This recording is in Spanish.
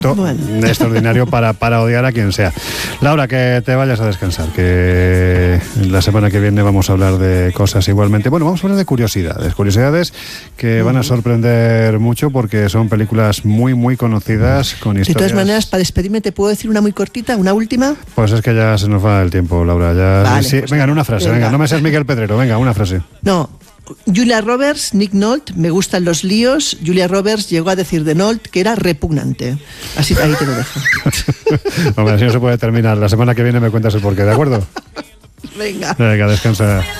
Bueno. Extraordinario para odiar a quien sea. Laura, que te vayas a descansar, que la semana que viene vamos a hablar de cosas igualmente. Bueno, vamos a hablar de curiosidades que van a sorprender mucho porque son películas muy, muy conocidas con historias. De todas maneras, para despedirme, ¿te puedo decir una muy cortita, una última? Pues es que ya se nos va el tiempo, Laura. Ya, vale, sí, pues venga, en una frase, venga, no me seas Miguel Pedrero, venga, una frase. No. Julia Roberts, Nick Nolte, me gustan los líos. Julia Roberts llegó a decir de Nolte que era repugnante. Así que ahí te lo dejo. Hombre, así no se puede terminar. La semana que viene me cuentas el porqué, ¿de acuerdo? Venga. Venga, descansa.